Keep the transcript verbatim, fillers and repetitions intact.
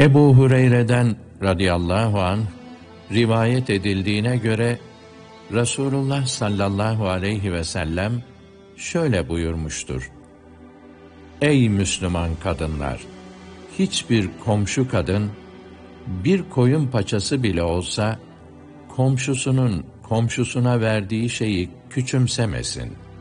Ebu Hureyre'den radıyallahu anh rivayet edildiğine göre Resulullah sallallahu aleyhi ve sellem şöyle buyurmuştur: Ey Müslüman kadınlar! Hiçbir komşu kadın bir koyun paçası bile olsa komşusunun komşusuna verdiği şeyi küçümsemesin.